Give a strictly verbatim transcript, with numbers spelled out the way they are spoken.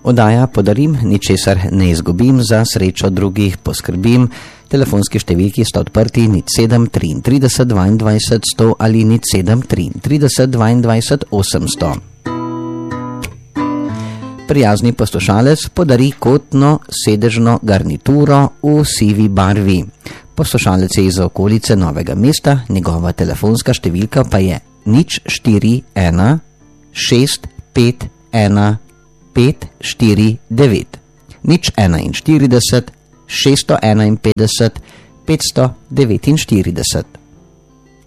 Oddaja Podarim, ničesar ne izgubim, za srečo drugih poskrbim. Telefonski številki sta odprti nič sedem trideset dvaindvajset sto ali nič sedem trideset dvaindvajset osemsto. Prijazni poslušalec podari kotno sedežno garnituro v sivi barvi. Poslušalec je iz okolice Novega mesta, njegova telefonska številka pa je nič štiri ena šest pet ena pet štiri devet, nič enainštirideset šeststo enainpetdeset petsto devetinštirideset.